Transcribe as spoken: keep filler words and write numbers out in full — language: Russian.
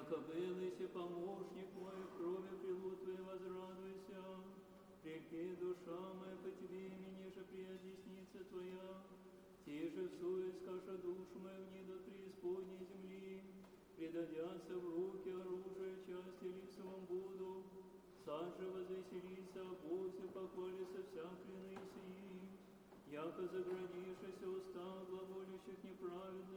Яко былыся помощник мой, крови прилуд твоей возрадуйся. Реки душа моя по тебе, мне же приодесница твоя. Те же всуе скажа душу мою гниду преисподней земли. Предадятся в руки оружия, части лицевом буду. Сад же возвеселится, Боже, похвалится вся клянися их. Яко заградишься уста глаголющих неправедно,